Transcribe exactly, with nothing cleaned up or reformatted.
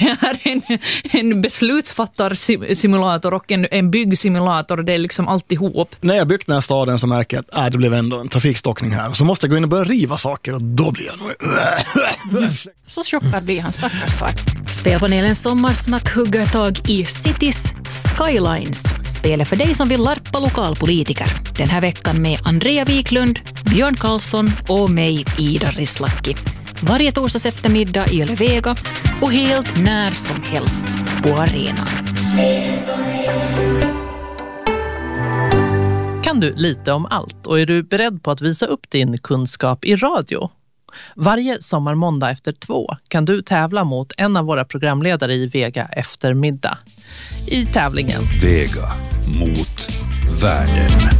här en, en beslutsfattarsimulator och en, en byggsimulator. Det är liksom alltihop. När jag byggt den här staden så märker jag att äh, det blev ändå en trafikstockning här. Så måste jag gå in och börja riva saker och då blir jag nog... Så chockad blir han, stackars far. Spelpanelens sommarsnack hugger tag i Cities Skylines. Spelet för dig som vill larpa lokalpolitiker. Den här veckan med Andrea Wiklund, Björn Karlsson och mig, Ida Rislaki. Varje torsdags eftermiddag i Yle Vega och helt när som helst på arenan. Kan du lite om allt och är du beredd på att visa upp din kunskap i radio? Varje sommarmåndag efter två kan du tävla mot en av våra programledare i Vega eftermiddag. I tävlingen Vega mot världen.